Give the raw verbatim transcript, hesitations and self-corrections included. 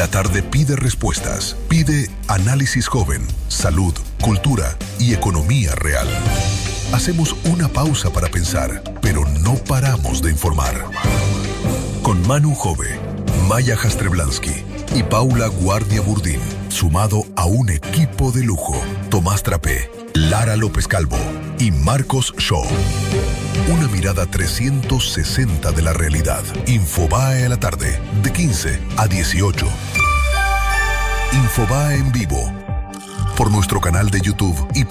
La tarde pide respuestas, pide análisis joven, salud, cultura y economía real. Hacemos una pausa para pensar, pero no paramos de informar. Con Manu Jove, Maya Jastrzeblanski y Paula Guardia Burdín, sumado a un equipo de lujo, Tomás Trapé, Lara López Calvo y Marcos Shaw. Una mirada trescientos sesenta de la realidad. Infobae a la tarde, de quince a dieciocho. Infobae en vivo, por nuestro canal de YouTube y por